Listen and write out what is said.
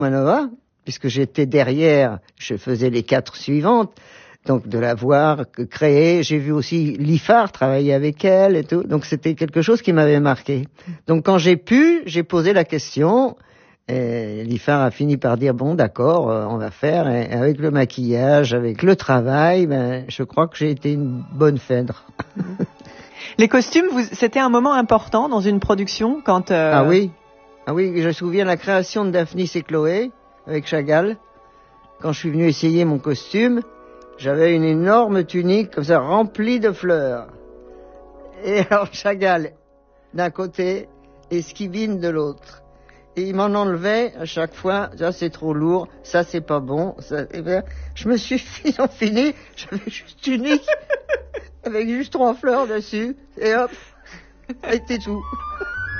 Manova, puisque j'étais derrière, je faisais les 4 suivantes, donc de la voir créer. J'ai vu aussi Liffard travailler avec elle et tout, donc c'était quelque chose qui m'avait marqué. Donc quand j'ai posé la question, et Liffard a fini par dire bon d'accord, on va faire, et avec le maquillage, avec le travail, je crois que j'ai été une bonne Phèdre. Les costumes, c'était un moment important dans une production quand... Ah oui, je me souviens la création de Daphnis et Chloé avec Chagall. Quand je suis venu essayer mon costume, j'avais une énorme tunique comme ça remplie de fleurs. Et alors Chagall d'un côté et Skibine de l'autre. Et il m'en enlevait à chaque fois. Ça c'est trop lourd, ça c'est pas bon. Ça, je me suis fini, j'avais juste une tunique avec juste 3 fleurs dessus. Et hop, c'était tout.